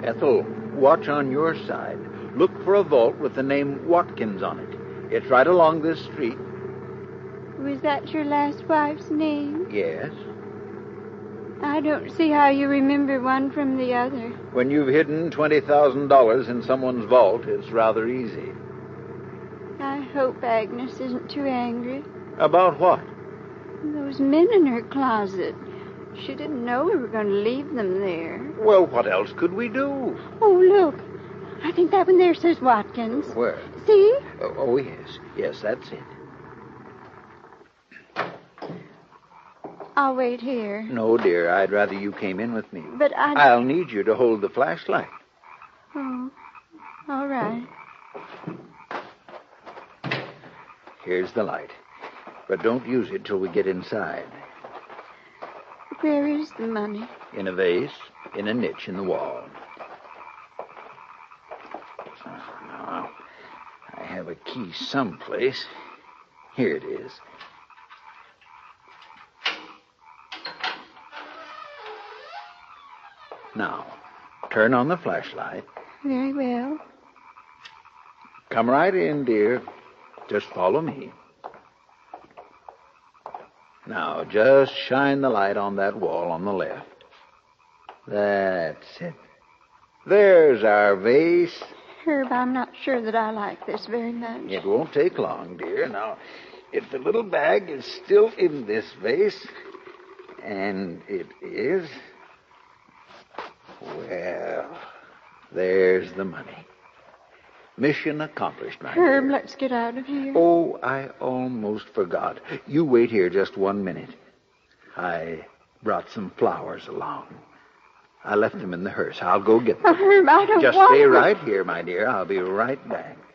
Ethel, watch on your side. Look for a vault with the name Watkins on it. It's right along this street. Was that your last wife's name? Yes. I don't see how you remember one from the other. When you've hidden $20,000 in someone's vault, it's rather easy. I hope Agnes isn't too angry. About what? Those men in her closet. She didn't know we were going to leave them there. Well, what else could we do? Oh, look. I think that one there says Watkins. Where? See? Oh, yes. Yes, that's it. I'll wait here. No, dear, I'd rather you came in with me. But I'll need you to hold the flashlight. Oh, all right. Here's the light. But don't use it till we get inside. Where is the money? In a vase, in a niche in the wall. Now, I have a key someplace. Here it is. Now, turn on the flashlight. Very well. Come right in, dear. Just follow me. Now, just shine the light on that wall on the left. That's it. There's our vase. Herb, I'm not sure that I like this very much. It won't take long, dear. Now, if the little bag is still in this vase, and it is, well, there's the money. Mission accomplished, my Herb, dear. let's get out of here. Oh, I almost forgot. You wait here just 1 minute. I brought some flowers along. I left them in the hearse. I'll go get them. Herb, I don't Just want stay to. right here, my dear. I'll be right back.